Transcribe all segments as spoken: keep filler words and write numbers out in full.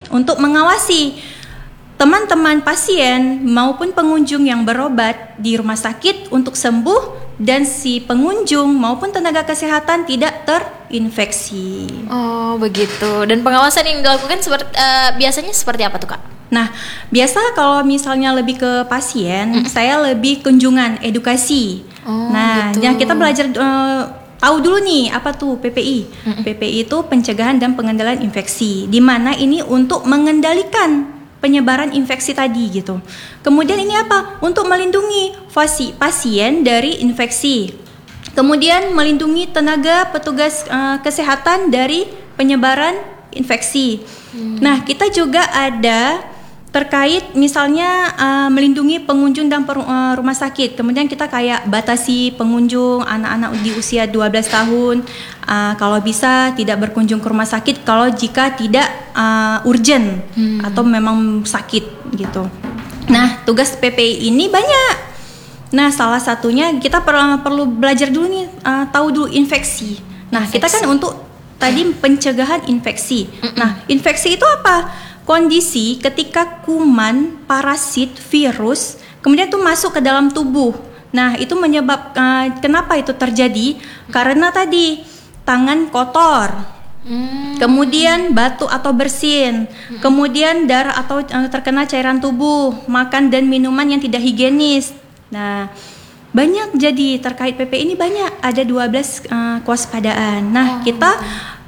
untuk mengawasi teman-teman pasien maupun pengunjung yang berobat di rumah sakit untuk sembuh dan si pengunjung maupun tenaga kesehatan tidak terinfeksi. Oh begitu. Dan pengawasan yang dilakukan seperti, uh, biasanya seperti apa tuh Kak? Nah, biasa kalau misalnya lebih ke pasien, mm. saya lebih kunjungan edukasi. Oh, nah, gitu. yang kita belajar uh, tahu dulu nih apa tuh P P I. Mm. P P I itu pencegahan dan pengendalian infeksi, di mana ini untuk mengendalikan penyebaran infeksi tadi gitu. Kemudian ini apa? Untuk melindungi fasi, pasien dari infeksi. Kemudian melindungi tenaga petugas uh, kesehatan dari penyebaran infeksi. Hmm. Nah, kita juga ada terkait misalnya uh, melindungi pengunjung dan per, uh, rumah sakit. Kemudian kita kayak batasi pengunjung anak-anak di usia dua belas tahun. Uh, kalau bisa tidak berkunjung ke rumah sakit kalau jika tidak uh, urgent hmm. atau memang sakit gitu. Nah, tugas P P I ini banyak. Nah, salah satunya kita perlu, perlu belajar dulu nih, uh, tahu dulu infeksi. Nah, infeksi. Kita kan untuk tadi pencegahan infeksi. Mm-mm. Nah, infeksi itu apa? Kondisi ketika kuman, parasit, virus kemudian itu masuk ke dalam tubuh. Nah, itu menyebab uh, kenapa itu terjadi? Karena tadi tangan kotor, hmm. kemudian batuk atau bersin, hmm. kemudian darah atau uh, terkena cairan tubuh, makan dan minuman yang tidak higienis. Nah, banyak jadi terkait P P I ini banyak, ada dua belas uh, kewaspadaan. Nah, oh. kita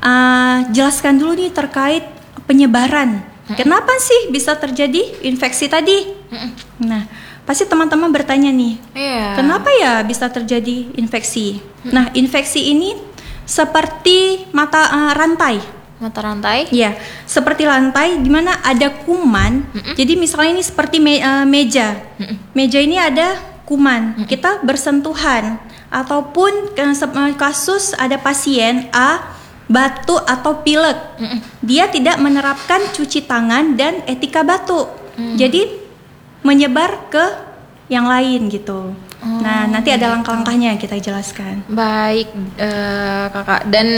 uh, jelaskan dulu nih terkait penyebaran. Kenapa sih bisa terjadi infeksi tadi? Nah, pasti teman-teman bertanya nih, yeah. kenapa ya bisa terjadi infeksi? Nah, infeksi ini seperti mata uh, rantai. Mata rantai? Ya, seperti lantai di mana ada kuman. Mm-mm. Jadi misalnya ini seperti me- uh, meja. Mm-mm. Meja ini ada kuman. Mm-mm. Kita bersentuhan ataupun uh, kasus ada pasien A batuk atau pilek, mm-mm. dia tidak menerapkan cuci tangan dan etika batuk, mm. jadi menyebar ke yang lain gitu. Oh, nah, nanti ada langkah-langkahnya kita jelaskan. Baik, uh, kakak. Dan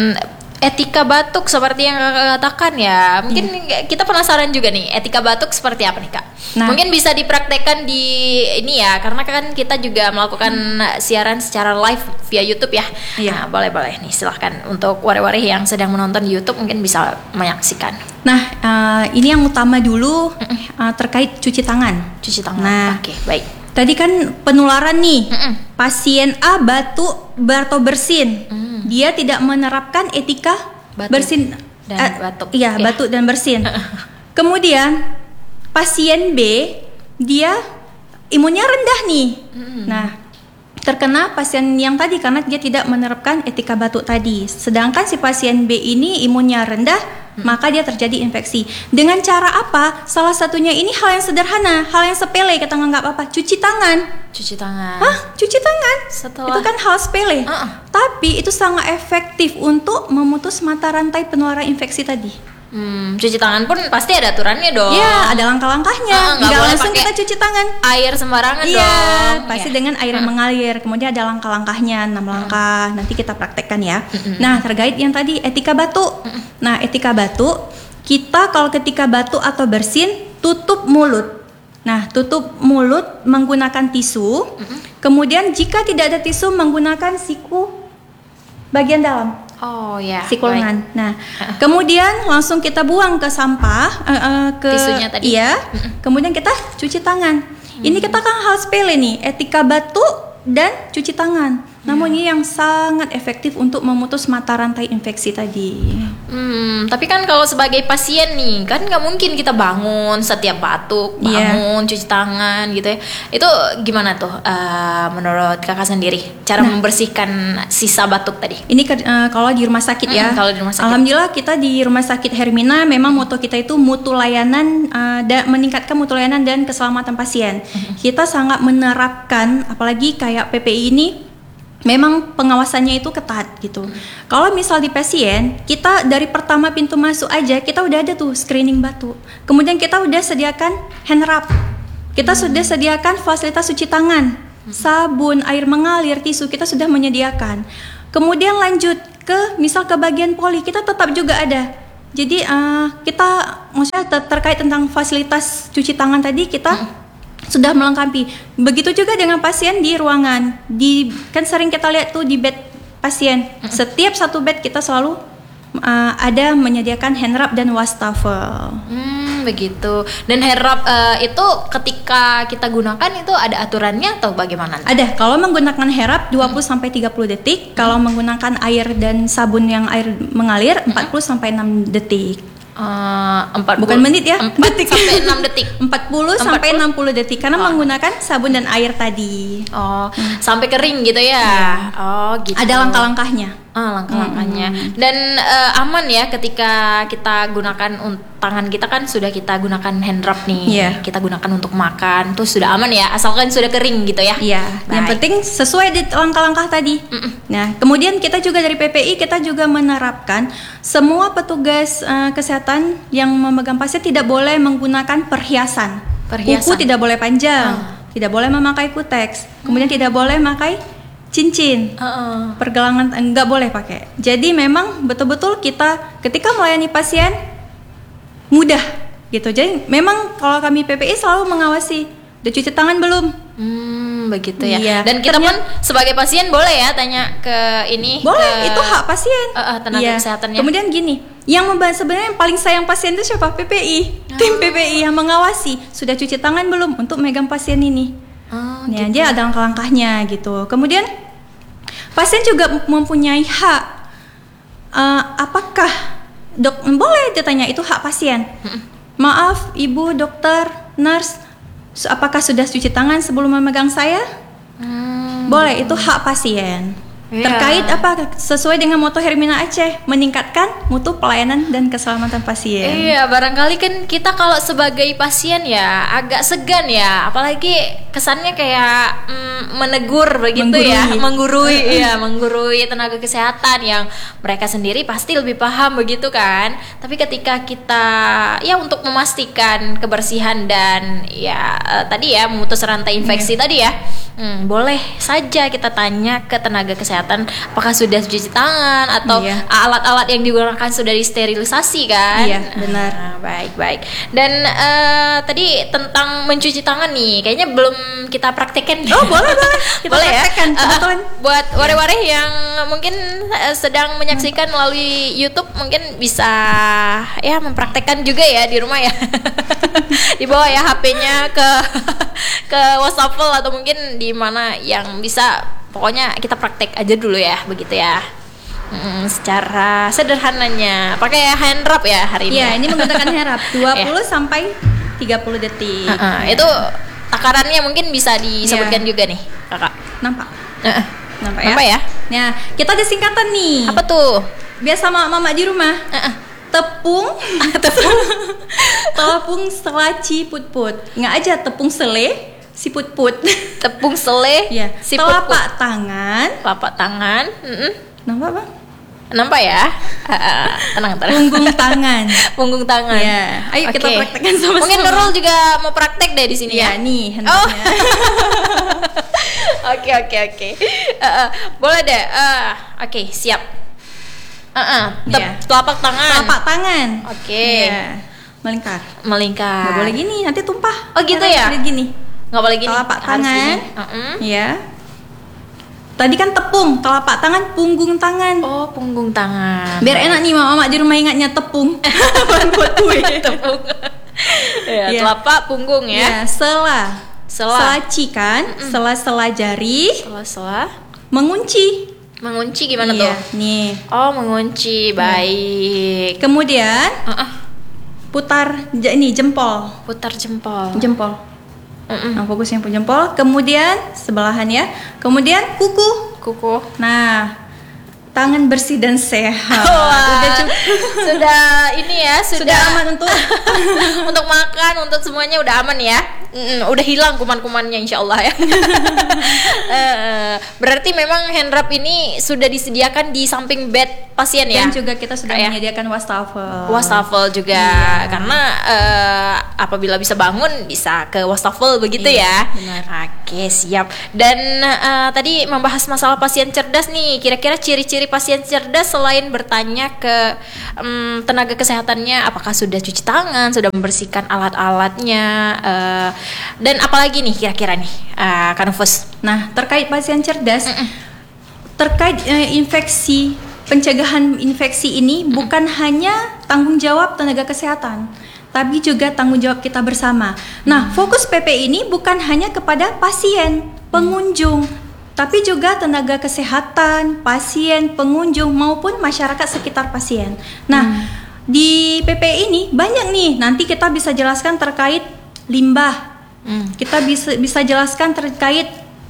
etika batuk seperti yang kakak katakan ya, mungkin yeah. kita penasaran juga nih, etika batuk seperti apa nih kak? Nah, mungkin bisa dipraktekkan di ini ya, karena kan kita juga melakukan hmm. siaran secara live via YouTube ya. Yeah. Nah, boleh-boleh nih, silahkan untuk wareh-wareh yang sedang menonton di YouTube mungkin bisa menyaksikan. Nah, uh, ini yang utama dulu uh, terkait cuci tangan. Cuci tangan. Nah, oke, okay, baik. Tadi kan penularan nih, Mm-mm. pasien A batuk atau bersin. Mm. Dia tidak menerapkan etika batuk bersin dan uh, batuk. Iya, ya. batuk dan bersin. Kemudian pasien B dia imunnya rendah nih. Mm. Nah, terkena pasien yang tadi karena dia tidak menerapkan etika batuk tadi. Sedangkan si pasien B ini imunnya rendah, mm. maka dia terjadi infeksi. Dengan cara apa? Salah satunya ini hal yang sederhana, hal yang sepele, kita nganggap apa? Cuci tangan. Cuci tangan. Hah? Cuci tangan? Setelah... Itu kan hal sepele. Uh-uh. Tapi itu sangat efektif untuk memutus mata rantai penularan infeksi tadi. Hmm, cuci tangan pun pasti ada aturannya dong. Iya, ada langkah-langkahnya. Uh, Nggak boleh langsung kita cuci tangan. Air sembarangan iya, dong. Iya, pasti yeah. dengan air yang uh. mengalir. Kemudian ada langkah-langkahnya, enam uh. langkah. Nanti kita praktekkan ya. Uh-uh. Nah, terkait yang tadi etika batuk. Uh-uh. Nah, etika batuk, kita kalau ketika batuk atau bersin, tutup mulut. Nah, tutup mulut menggunakan tisu. Uh-uh. Kemudian jika tidak ada tisu, menggunakan siku bagian dalam. Oh ya. Siku lengan. Nah, kemudian langsung kita buang ke sampah, uh, uh, ke tisunya tadi. Iya. Kemudian kita cuci tangan. Hmm. Ini kita kan hal sepele nih, etika batuk dan cuci tangan. Namun hmm. ini yang sangat efektif untuk memutus mata rantai infeksi tadi. Hmm, tapi kan kalau sebagai pasien nih, kan nggak mungkin kita bangun setiap batuk, bangun, yeah. cuci tangan gitu ya. Itu gimana tuh uh, menurut kakak sendiri cara nah, membersihkan sisa batuk tadi? Ini uh, kalau di rumah sakit hmm, ya. Kalau di rumah sakit. Alhamdulillah kita di Rumah Sakit Hermina memang moto kita itu mutu layanan, uh, da- meningkatkan mutu layanan dan keselamatan pasien. Hmm. Kita sangat menerapkan, apalagi kayak P P I ini. Memang pengawasannya itu ketat gitu. Hmm. Kalau misal di pasien, kita dari pertama pintu masuk aja kita udah ada tuh screening batuk. Kemudian kita udah sediakan hand rub. Kita hmm. sudah sediakan fasilitas cuci tangan, hmm. sabun, air mengalir, tisu kita sudah menyediakan. Kemudian lanjut ke misal ke bagian poli, kita tetap juga ada Jadi uh, kita maksudnya ter- terkait tentang fasilitas cuci tangan tadi kita hmm. sudah melengkapi. Begitu juga dengan pasien di ruangan. Di kan sering kita lihat tuh di bed pasien. Hmm. Setiap satu bed kita selalu uh, ada menyediakan hand rub dan wastafel. Hmm, begitu. Dan hand rub uh, itu ketika kita gunakan itu ada aturannya atau bagaimana? Ada. Kalau menggunakan hand rub dua puluh sampai tiga puluh detik, kalau menggunakan air dan sabun yang air mengalir empat puluh sampai enam detik. Uh, empat puluh, bukan menit ya, empat detik sampai enam detik. empat puluh sampai enam puluh detik karena oh. menggunakan sabun dan air tadi. Oh, hmm. sampai kering gitu ya. Yeah. Oh, gitu. Ada langkah-langkahnya. Ah, langkah-langkahnya. Hmm. Dan uh, aman ya ketika kita gunakan un- tangan kita kan sudah kita gunakan hand rub nih. Yeah. Kita gunakan untuk makan, tuh sudah aman ya, asalkan sudah kering gitu ya. Iya. Yeah. Yang penting sesuai di langkah-langkah tadi. Mm-mm. Nah, kemudian kita juga dari P P I kita juga menerapkan semua petugas uh, kesehatan yang memegang pasien tidak boleh menggunakan perhiasan. Perhiasan. Kuku tidak boleh panjang, uh. tidak boleh memakai kuteks, kemudian hmm. tidak boleh memakai cincin, uh-uh. pergelangan enggak boleh pakai. Jadi memang betul-betul kita ketika melayani pasien mudah gitu. Jadi memang kalau kami P P I selalu mengawasi, udah cuci tangan belum? Hmm, begitu ya. Iya. Dan kita pun sebagai pasien boleh ya tanya ke ini. Boleh, ke, itu hak pasien. Uh, uh, tenaga iya. kesehatannya. Kemudian gini, yang membahas sebenarnya yang paling sayang pasien itu siapa? P P I, oh. Tim P P I yang mengawasi sudah cuci tangan belum untuk megang pasien ini. Oh, ya, gitu. dia ada langkah-langkahnya gitu. Kemudian pasien juga mempunyai hak. Uh, apakah dok boleh ditanya itu hak pasien? Hmm. Maaf, ibu dokter, nurse, apakah sudah cuci tangan sebelum memegang saya? Hmm. Boleh, itu hak pasien. Yeah. Terkait apa? Sesuai dengan moto Hermina Aceh, meningkatkan mutu pelayanan dan keselamatan pasien. Iya, barangkali kan kita kalau sebagai pasien ya agak segan ya, apalagi kesannya kayak mm, menegur begitu menggurui. ya, menggurui, ya, menggurui tenaga kesehatan yang mereka sendiri pasti lebih paham begitu kan. Tapi ketika kita ya untuk memastikan kebersihan dan ya uh, tadi ya memutus rantai infeksi yeah. tadi ya. Hmm, boleh saja kita tanya ke tenaga kesehatan apakah sudah cuci tangan atau iya. alat-alat yang digunakan sudah disterilisasi kan? Iya, benar. Nah, baik baik. Dan uh, tadi tentang mencuci tangan nih, kayaknya belum kita praktekkan. Oh boleh boleh. Kita boleh praktekkan. Ya. Uh, buat ware-ware yang mungkin uh, sedang menyaksikan melalui YouTube mungkin bisa ya mempraktekkan juga ya di rumah ya. Dibawa ya H P-nya ke ke wastafel atau mungkin di mana yang bisa, pokoknya kita praktek aja dulu ya begitu ya. Hmm, secara sederhananya pakai hand rub ya hari ini. Iya, ini menggunakan hand rub dua puluh sampai tiga puluh detik. Uh-uh, ya. Itu takarannya mungkin bisa disebutkan yeah. juga nih, Kakak. Nampak? Uh-uh. Nampak ya? Nampak ya? Nah, kita ada singkatan nih. Apa tuh? Biasa mama di rumah. Uh-uh. Tepung, tepung, tepung selaci put-put. Nggak aja tepung sele, si put-put. Tepung sele, ya. Si telapak put-put. tangan, telapak tangan. Mm-mm. Nampak bang? Nampak ya? Uh, uh, tenang tenang. Punggung tangan, punggung tangan. Ya. Ayo okay. kita praktekkan sama-sama. Mungkin Nurul juga mau praktek deh di sini ya. Ya nih. Oh. Oke oke oke. Boleh deh. Uh, oke okay, siap. Uh-uh, tep, yeah. telapak tangan. Telapak tangan. Oke. Okay. Yeah. Melingkar. Melingkar. Gak boleh gini, nanti tumpah. Oh gitu Karena ya? Boleh gini. Gak boleh gini. Telapak tangan. Uh-uh. Ya. Tadi kan tepung, telapak tangan, punggung tangan. Oh, punggung tangan. Biar enak nih mama di rumah ingatnya tepung. Buat kue. Tepung. Ya, yeah. Telapak punggung ya. Yeah. Sela. Sela. Selaci kan? Mm-mm. Sela-sela jari. Sela-sela. Mengunci. Mengunci gimana iya, tuh? Nih. Oh, mengunci. Baik. Kemudian uh-uh. putar j- ini jempol. Putar jempol. Jempol. Uh-uh. Nah, fokus yang jempol. Kemudian sebelahan ya. Kemudian kuku. Kuku. Nah, tangan bersih dan sehat. Wah, udah cukup. Sudah ini ya, sudah, sudah aman untuk untuk makan, untuk semuanya udah aman ya. Mm, udah hilang kuman-kumannya insya Allah ya. uh, berarti memang hand rub ini sudah disediakan di samping bed pasien ya. Dan juga kita sudah ya? menyediakan wastafel. Wastafel juga, iya. karena uh, apabila bisa bangun bisa ke wastafel begitu iya, ya. Benar. Oke, siap. Dan uh, tadi membahas masalah pasien cerdas nih. Kira-kira ciri-ciri pasien cerdas selain bertanya ke um, tenaga kesehatannya apakah sudah cuci tangan, sudah membersihkan alat-alatnya, uh, dan apalagi nih kira-kira nih, uh, Kak Nufus. Nah, terkait pasien cerdas, Mm-mm. terkait uh, infeksi, pencegahan infeksi ini Mm-mm. bukan hanya tanggung jawab tenaga kesehatan, tapi juga tanggung jawab kita bersama. Nah, mm. fokus P P I ini bukan hanya kepada pasien, pengunjung, mm. tapi juga tenaga kesehatan, pasien, pengunjung maupun masyarakat sekitar pasien. Nah, mm. di P P I ini banyak nih. Nanti kita bisa jelaskan terkait limbah. Mm. Kita bisa bisa jelaskan terkait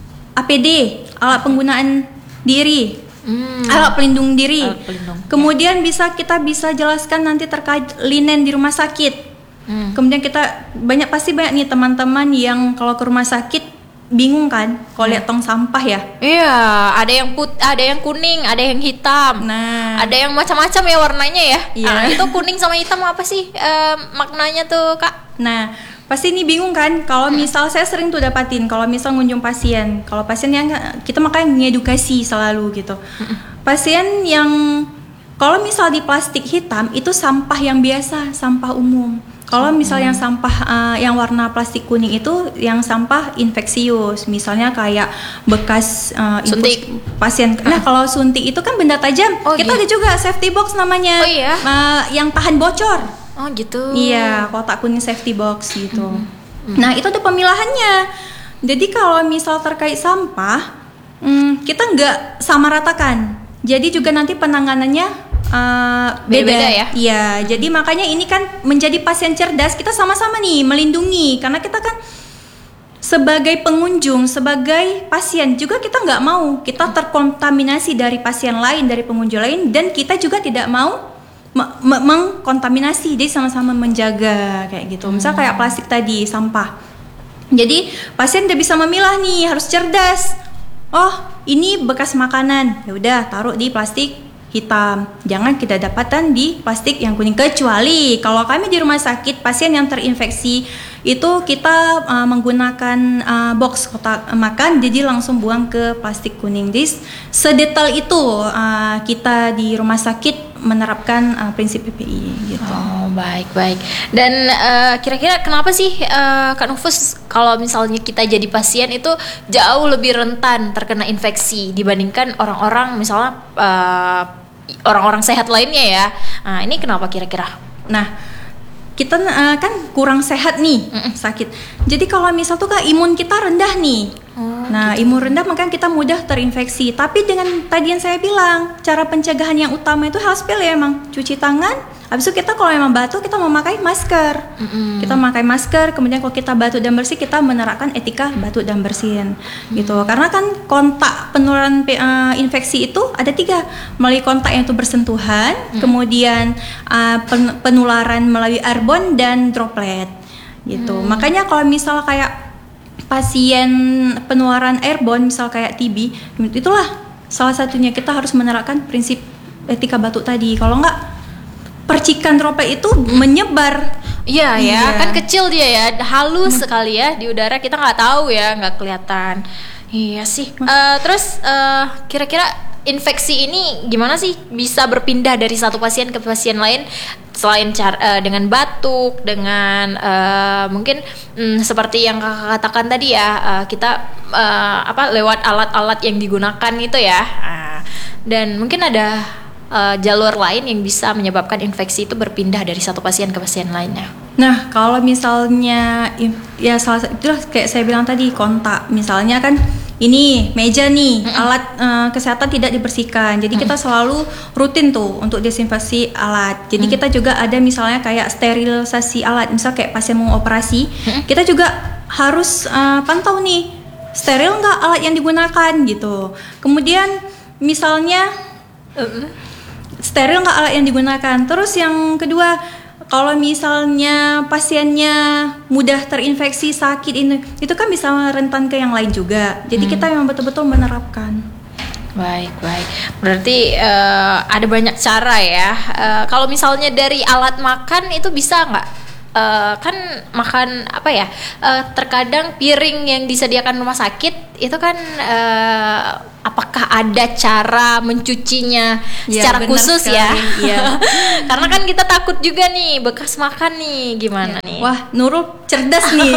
A P D, alat penggunaan diri, hmm. alat pelindung diri. Alat pelindung. Kemudian bisa kita bisa jelaskan nanti terkait linen di rumah sakit. Hmm. Kemudian kita banyak pasti banyak nih teman-teman yang kalau ke rumah sakit bingung kan kalau hmm. lihat tong sampah ya. Iya, ada yang put, ada yang kuning, ada yang hitam. Nah, ada yang macam-macam ya warnanya ya. Iya. Nah, itu kuning sama hitam apa sih uh, maknanya tuh, Kak? Nah, pasti ini bingung kan kalau misal saya sering tuh dapatin kalau misal ngunjung pasien, kalau pasien yang kita makanya ngedukasi selalu gitu. Pasien yang kalau misal di plastik hitam itu sampah yang biasa, sampah umum. Kalau misal yang sampah uh, yang warna plastik kuning itu yang sampah infeksius, misalnya kayak bekas uh, suntik pasien. Nah, kalau suntik itu kan benda tajam. Oh, kita iya. ada juga safety box namanya. Oh iya. Uh, yang tahan bocor. Oh gitu. Iya, kotak kuning safety box gitu. Mm-hmm. Nah, itu ada pemilahannya. Jadi kalau misal terkait sampah, hmm, kita nggak sama ratakan. Jadi juga nanti penanganannya uh, beda. Beda ya? Iya, jadi makanya ini kan menjadi pasien cerdas, kita sama-sama nih melindungi. Karena kita kan sebagai pengunjung, sebagai pasien juga kita nggak mau kita terkontaminasi dari pasien lain, dari pengunjung lain, dan kita juga tidak mau mengkontaminasi, jadi sama-sama menjaga kayak gitu. Misal kayak plastik tadi, sampah. Jadi pasien udah bisa memilah nih, harus cerdas. Oh, ini bekas makanan, ya udah taruh di plastik hitam. Jangan kita dapatkan di plastik yang kuning, kecuali kalau kami di rumah sakit pasien yang terinfeksi itu kita uh, menggunakan uh, box kotak makan, jadi langsung buang ke plastik kuning. Jadi sedetail itu uh, kita di rumah sakit menerapkan uh, prinsip P P I gitu. Oh, baik baik. Dan uh, kira-kira kenapa sih uh, Kak Nufus kalau misalnya kita jadi pasien itu jauh lebih rentan terkena infeksi dibandingkan orang-orang misalnya uh, orang-orang sehat lainnya ya? Nah, ini kenapa kira-kira? Nah, kita uh, kan kurang sehat nih, Mm-mm. sakit. Jadi kalau misal tuh kan imun kita rendah nih. Oh, nah, gitu. Imun rendah makanya kita mudah terinfeksi. Tapi dengan tadi yang saya bilang, cara pencegahan yang utama itu hal sepele emang, cuci tangan. Habis itu kita kalau memang batuk kita memakai masker. Mm-mm. Kita memakai masker, kemudian kalau kita batuk dan bersih kita menerapkan etika batuk dan bersin. Mm. Gitu. Karena kan kontak penularan uh, infeksi itu ada tiga, melalui kontak yang itu bersentuhan, mm. kemudian uh, pen- penularan melalui airborne dan droplet. Gitu. Mm. Makanya kalau misal kayak pasien penularan airborne misal kayak T B, itulah salah satunya kita harus menerapkan prinsip etika batuk tadi. Kalau enggak percikan droplet itu menyebar. Iya ya, kan kecil dia ya, halus hmm. sekali ya di udara, kita nggak tahu ya, nggak kelihatan. Iya sih. Uh, terus uh, kira-kira infeksi ini gimana sih bisa berpindah dari satu pasien ke pasien lain selain cara, uh, dengan batuk, dengan uh, mungkin um, seperti yang kakak katakan tadi ya, uh, kita uh, apa lewat alat-alat yang digunakan itu ya, uh, dan mungkin ada Uh, jalur lain yang bisa menyebabkan infeksi itu berpindah dari satu pasien ke pasien lainnya. Nah, kalau misalnya ya salah itulah kayak saya bilang tadi, kontak. Misalnya kan ini meja nih, mm-mm. alat uh, kesehatan tidak dibersihkan. Jadi mm-mm. kita selalu rutin tuh untuk desinfeksi alat. Jadi mm-mm. kita juga ada misalnya kayak sterilisasi alat. Misal kayak pasien mau operasi, mm-mm. kita juga harus uh, pantau nih steril nggak alat yang digunakan gitu. Kemudian misalnya uh, steril nggak alat yang digunakan. Terus yang kedua, kalau misalnya pasiennya mudah terinfeksi, sakit ini, itu kan bisa rentan ke yang lain juga. Jadi hmm. kita memang betul-betul menerapkan. Baik baik. Berarti uh, ada banyak cara ya. Uh, kalau misalnya dari alat makan itu bisa nggak uh, kan makan apa ya? Uh, terkadang piring yang disediakan rumah sakit itu kan uh, apakah ada cara mencucinya ya, secara khusus sekali. Ya? Ya. Karena kan kita takut juga nih bekas makan nih gimana ya. nih? Wah, Nurul cerdas nih.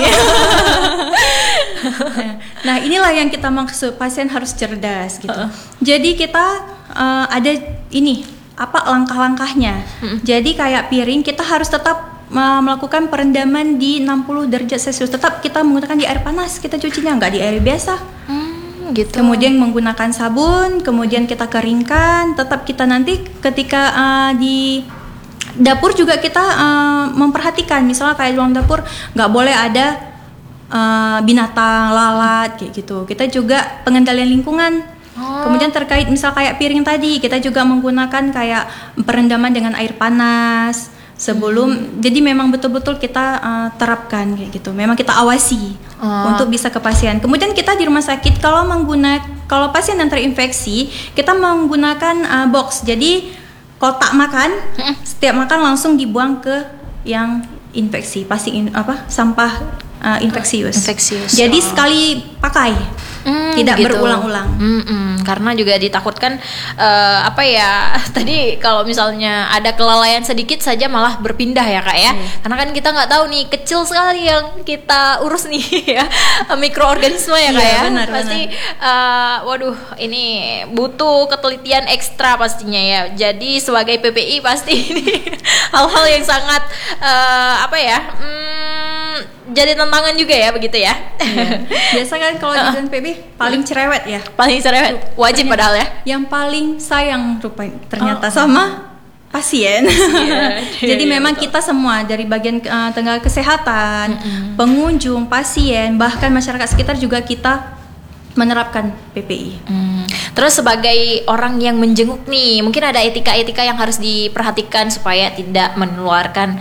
Nah, inilah yang kita maksud, pasien harus cerdas gitu. Uh-uh. Jadi kita uh, ada ini apa langkah-langkahnya. Hmm. Jadi kayak piring kita harus tetap uh, melakukan perendaman di enam puluh derajat Celcius. Tetap kita menggunakan di air panas kita cucinya, nggak di air biasa. Hmm, gitu. Kemudian menggunakan sabun, kemudian kita keringkan. Tetap kita nanti ketika uh, di dapur juga kita uh, memperhatikan, misalnya kayak di ruang dapur nggak boleh ada Uh, binatang, lalat kayak gitu. Kita juga pengendalian lingkungan. Oh. Kemudian terkait misal kayak piring tadi, kita juga menggunakan kayak perendaman dengan air panas sebelum. Hmm. Jadi memang betul-betul kita uh, terapkan kayak gitu. Memang kita awasi oh. untuk bisa ke pasien. Kemudian kita di rumah sakit kalau menggunakan kalau pasien yang terinfeksi, kita menggunakan uh, box. Jadi kotak makan, hmm. setiap makan langsung dibuang ke yang infeksi, pasti in, apa sampah Uh, infeksius. infeksius. Jadi oh. sekali pakai, mm, tidak gitu. berulang-ulang. Mm-mm. Karena juga ditakutkan uh, apa ya tadi kalau misalnya ada kelalaian sedikit saja malah berpindah ya kak ya. Mm. Karena kan kita nggak tahu nih kecil sekali yang kita urus nih ya mikroorganisme ya kak yeah, ya. Benar, pasti benar. Uh, waduh ini butuh ketelitian ekstra pastinya ya. Jadi sebagai P P I pasti ini hal-hal yang sangat uh, apa ya. Hmm, jadi tantangan juga ya begitu ya. Iya. Biasa kan kalau di P P I paling cerewet ya. Paling cerewet wajib ternyata, padahal ya. Yang paling sayang rupanya ternyata oh. sama pasien. Yeah, jadi yeah, memang betul. Kita semua dari bagian uh, tenaga kesehatan, mm-hmm. pengunjung, pasien, bahkan masyarakat sekitar juga kita menerapkan P P I. Hmm. Terus sebagai orang yang menjenguk nih, mungkin ada etika-etika yang harus diperhatikan supaya tidak menularkan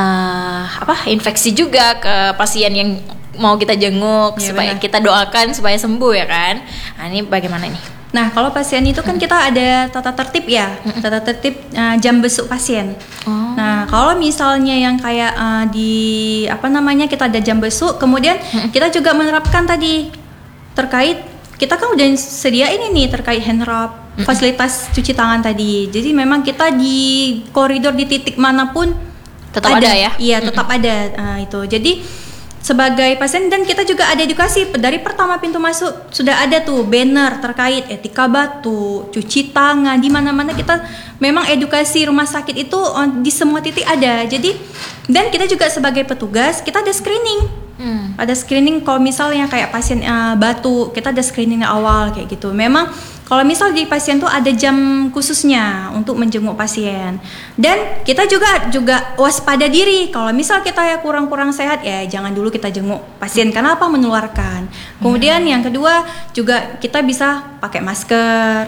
uh, apa infeksi juga ke pasien yang mau kita jenguk, ya, supaya benar. Kita doakan supaya sembuh ya kan. Nah ini bagaimana nih? Nah kalau pasien itu kan kita ada tata tertib ya, tata tertib uh, jam besuk pasien. Oh. Nah kalau misalnya yang kayak uh, di apa namanya kita ada jam besuk, kemudian kita juga menerapkan tadi terkait kita kan udah sediain ini terkait hand rub, mm-hmm. fasilitas cuci tangan tadi. Jadi memang kita di koridor di titik manapun tetap ada, ada ya. Iya, tetap mm-hmm. ada uh, itu. Jadi sebagai pasien dan kita juga ada edukasi dari pertama pintu masuk sudah ada tuh banner terkait etika batuk, cuci tangan di mana-mana kita memang edukasi rumah sakit itu di semua titik ada. Jadi dan kita juga sebagai petugas kita ada screening. Hmm. Ada screening kalau misalnya kayak pasien uh, batuk, kita ada screening awal kayak gitu. Memang kalau misal di pasien tuh ada jam khususnya untuk menjenguk pasien. Dan kita juga juga waspada diri. Kalau misal kita ya kurang-kurang sehat ya jangan dulu kita jenguk pasien karena apa menularkan. Kemudian hmm. yang kedua juga kita bisa pakai masker.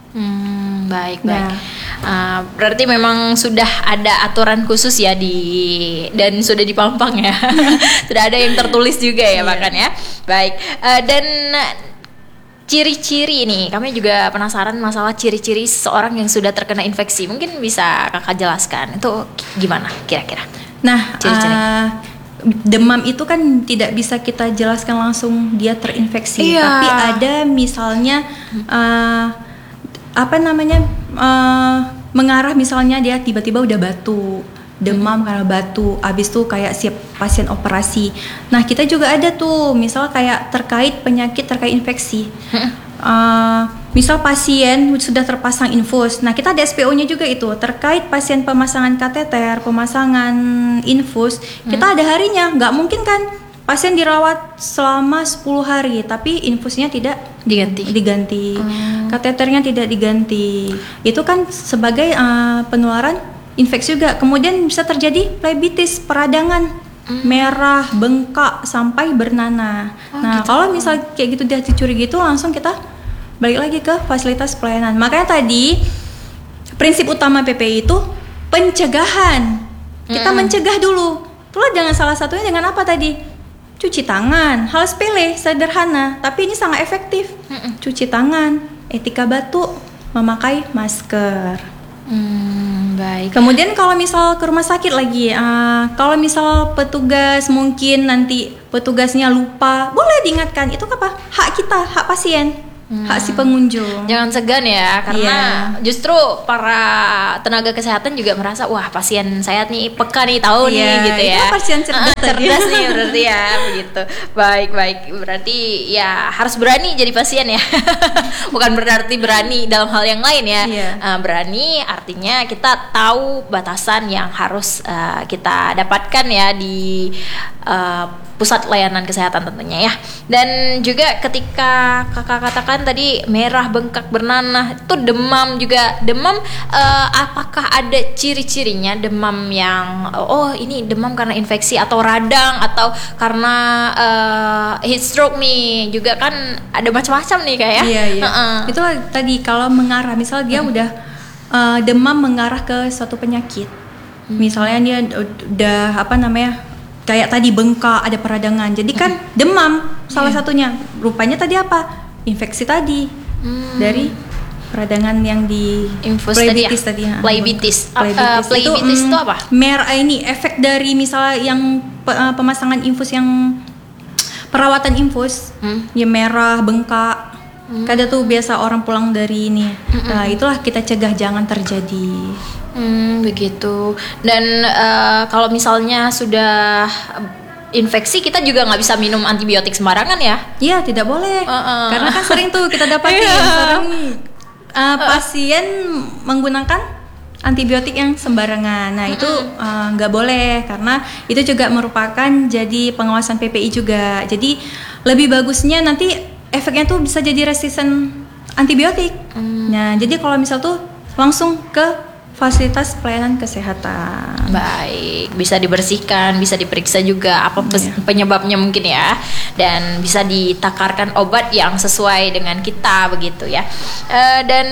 Hmm, baik baik. Nah. Uh, berarti memang sudah ada aturan khusus ya di dan sudah dipampang ya. Sudah ada yang tertulis juga ya bahkan ya. Baik. Uh, dan ciri-ciri nih, kami juga penasaran masalah ciri-ciri seorang yang sudah terkena infeksi. Mungkin bisa kakak jelaskan itu gimana kira-kira? Nah, ciri-ciri. Uh, demam itu kan tidak bisa kita jelaskan langsung dia terinfeksi, iya. Tapi ada misalnya. Uh, apa namanya uh, mengarah misalnya dia tiba-tiba udah batuk, demam hmm. karena batuk, abis tuh kayak siap pasien operasi. Nah kita juga ada tuh misal kayak terkait penyakit terkait infeksi. Hmm. Uh, misal pasien sudah terpasang infus. Nah kita ada S P O-nya juga itu terkait pasien pemasangan kateter, pemasangan infus. Hmm. Kita ada harinya, nggak mungkin kan pasien dirawat selama sepuluh hari tapi infusnya tidak diganti diganti hmm. kateternya tidak diganti. Itu kan sebagai uh, penularan infeksi juga. Kemudian bisa terjadi phlebitis, peradangan hmm. merah, bengkak sampai bernanah. Oh, nah gitu. Kalau misal kayak gitu dia dicuri gitu langsung kita balik lagi ke fasilitas pelayanan. Makanya tadi prinsip utama P P I itu pencegahan. Kita hmm. mencegah dulu. Itulah dengan salah satunya dengan apa tadi? Cuci tangan, hal sepele, sederhana, tapi ini sangat efektif. Mm-mm. Cuci tangan, etika batuk, memakai masker. Hmm, Baik. Kemudian kalau misal ke rumah sakit lagi, uh, kalau misal petugas mungkin nanti petugasnya lupa, boleh diingatkan, itu apa? Hak kita, hak pasien. Hmm. Hak si pengunjung. Jangan segan ya, karena yeah. justru para tenaga kesehatan juga merasa wah pasien saya nih peka nih tahu yeah, nih gitu ya. Itu pasien cerdas, uh, cerdas nih berarti ya begitu. Baik baik berarti ya harus berani jadi pasien ya. Bukan berarti berani dalam hal yang lain ya. Yeah. Uh, berani artinya kita tahu batasan yang harus uh, kita dapatkan ya di uh, pusat layanan kesehatan tentunya ya. Dan juga ketika kakak katakan tadi merah, bengkak, bernanah, itu demam juga. Demam uh, apakah ada ciri-cirinya demam yang oh ini demam karena infeksi atau radang atau karena uh, heat stroke nih, juga kan ada macam-macam nih kayak ya. Iya, iya. Uh-uh. Itu tadi kalau mengarah misal dia hmm. udah uh, demam mengarah ke suatu penyakit. Hmm. Misalnya dia udah apa namanya? Kayak tadi bengkak, ada peradangan. Jadi kan hmm. demam salah yeah. satunya. Rupanya tadi apa? Infeksi tadi. Hmm. Dari peradangan yang di infus phlebitis tadi. Ya? Phlebitis. Phlebitis. Uh, uh, itu, itu apa? Mer ini efek dari misalnya yang uh, pemasangan infus yang perawatan infus, hmm. ya merah, bengkak. Hmm. Kadang tuh biasa orang pulang dari ini. Hmm. Nah, itulah kita cegah jangan terjadi. Hmm, begitu. Dan uh, kalau misalnya sudah infeksi, kita juga nggak bisa minum antibiotik sembarangan ya? Iya, tidak boleh. Uh-uh. Karena kan sering tuh kita dapatin sering uh, pasien menggunakan antibiotik yang sembarangan. Nah itu nggak uh, boleh karena itu juga merupakan jadi pengawasan P P I juga. Jadi lebih bagusnya nanti efeknya tuh bisa jadi resisten antibiotik. Hmm. Nah jadi kalau misal tuh langsung ke fasilitas pelayanan kesehatan. Baik, bisa dibersihkan, bisa diperiksa juga apa pes- penyebabnya mungkin ya, dan bisa ditakarkan obat yang sesuai dengan kita begitu ya. Uh, dan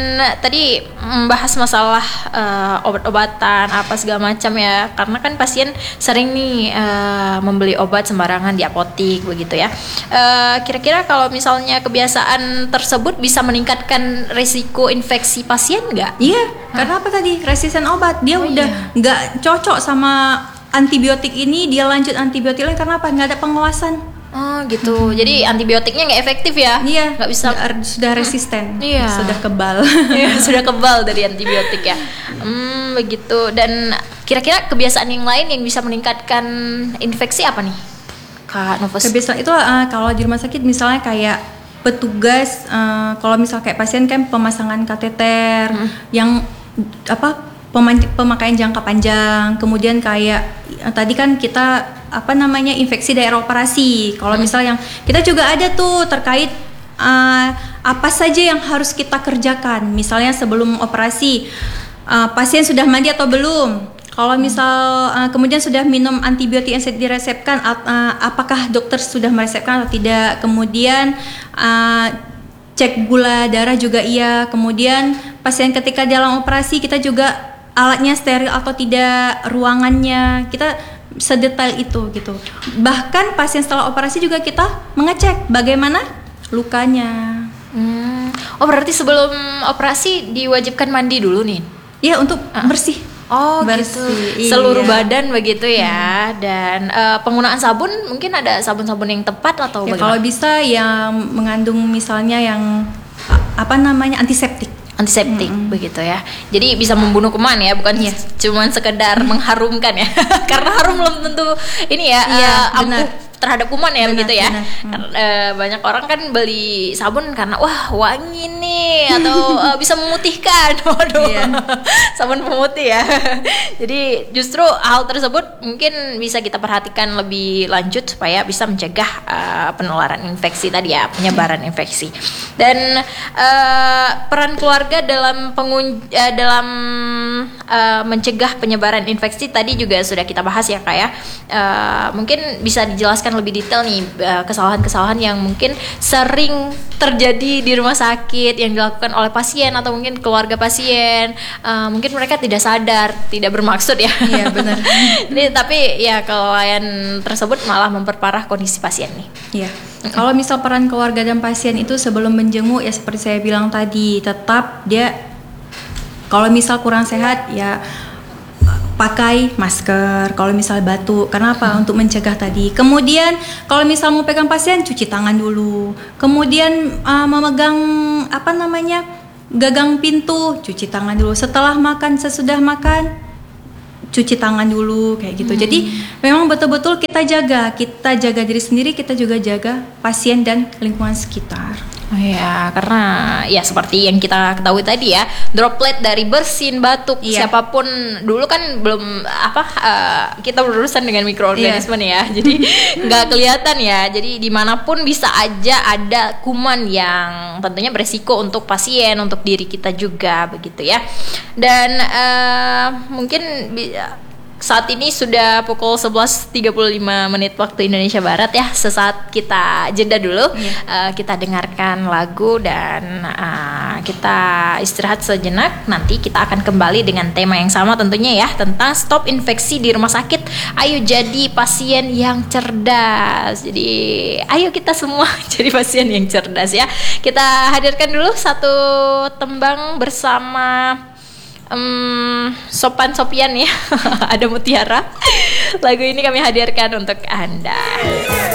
tadi membahas masalah uh, obat-obatan apa segala macam ya, karena kan pasien sering nih uh, membeli obat sembarangan di apotik begitu ya. Uh, kira-kira kalau misalnya kebiasaan tersebut bisa meningkatkan risiko infeksi pasien nggak? Iya, karena apa tadi resisten obat dia oh, udah nggak iya. cocok sama antibiotik ini, dia lanjut antibiotik lain karena apa? Nggak ada pengawasan. Oh gitu. Hmm. Jadi antibiotiknya nggak efektif ya? Iya. Nggak bisa. Nggak, sudah resisten. Iya. Sudah kebal. Iya, sudah kebal dari antibiotik ya. Hmm begitu. Dan kira-kira kebiasaan yang lain yang bisa meningkatkan infeksi apa nih, Kak Novus? Kebiasaan itu uh, kalau di rumah sakit misalnya kayak petugas, uh, kalau misal kayak pasien kan pemasangan kateter hmm. yang apa pemakaian jangka panjang, kemudian kayak tadi kan kita apa namanya infeksi daerah operasi. Kalau hmm. misal yang kita juga ada tuh terkait uh, apa saja yang harus kita kerjakan, misalnya sebelum operasi uh, pasien sudah mandi atau belum. Kalau misal uh, kemudian sudah minum antibiotik yang diresepkan, uh, apakah dokter sudah meresepkan atau tidak. Kemudian uh, cek gula darah juga iya. Kemudian pasien ketika dalam operasi kita juga alatnya steril atau tidak, ruangannya kita sedetail itu gitu. Bahkan pasien setelah operasi juga kita mengecek bagaimana lukanya. Hmm. Oh berarti sebelum operasi diwajibkan mandi dulu nih? Iya untuk uh. bersih. Oh bersih, gitu, seluruh iya. badan begitu ya. Hmm. Dan uh, penggunaan sabun mungkin ada sabun-sabun yang tepat atau ya, bagaimana? Kalau bisa yang mengandung misalnya yang apa namanya antiseptik. Antiseptik hmm. begitu ya. Jadi bisa membunuh kuman ya, bukan yeah. cuman sekedar mengharumkan ya. Karena harum belum tentu ini ya yeah, uh, ampuh terhadap kuman ya, benar, begitu ya. Hmm. E, banyak orang kan beli sabun karena wah wangi nih atau e, bisa memutihkan. Waduh. Yeah. Sabun pemutih ya. Jadi justru hal tersebut mungkin bisa kita perhatikan lebih lanjut supaya bisa mencegah e, penularan infeksi tadi ya, penyebaran hmm. infeksi. Dan e, peran keluarga dalam pengun e, dalam e, mencegah penyebaran infeksi tadi juga sudah kita bahas ya Kak ya. E, mungkin bisa dijelaskan lebih detail nih kesalahan-kesalahan yang mungkin sering terjadi di rumah sakit yang dilakukan oleh pasien atau mungkin keluarga pasien. Uh, mungkin mereka tidak sadar, tidak bermaksud ya. Iya benar. Jadi, tapi ya kelalaian tersebut malah memperparah kondisi pasien nih. Iya. Kalau misal peran keluarga dan pasien itu sebelum menjenguk ya seperti saya bilang tadi, tetap dia Kalau misal kurang sehat ya pakai masker kalau misal batuk. Karena apa? Hmm. Untuk mencegah tadi. Kemudian kalau misal mau pegang pasien, cuci tangan dulu. Kemudian uh, memegang apa namanya gagang pintu, cuci tangan dulu. Setelah makan, sesudah makan, cuci tangan dulu kayak gitu. Hmm. Jadi memang betul-betul kita jaga, kita jaga diri sendiri, kita juga jaga pasien dan lingkungan sekitar. Oh ya, karena ya seperti yang kita ketahui tadi ya, droplet dari bersin, batuk, iya. siapapun dulu kan belum apa uh, kita berurusan dengan mikroorganisme iya. ya, jadi nggak kelihatan ya. Jadi dimanapun bisa aja ada kuman yang tentunya beresiko untuk pasien, untuk diri kita juga begitu ya. Dan uh, mungkin saat ini sudah pukul sebelas tiga puluh lima menit waktu Indonesia Barat ya. Sesaat kita jeda dulu, yeah. uh, kita dengarkan lagu dan uh, kita istirahat sejenak. Nanti kita akan kembali dengan tema yang sama tentunya ya, tentang stop infeksi di rumah sakit. Ayo jadi pasien yang cerdas. Jadi ayo kita semua jadi pasien yang cerdas ya. Kita hadirkan dulu satu tembang bersama Um, Sopan Sopian ya. Ada Mutiara. Lagu ini kami hadirkan untuk Anda.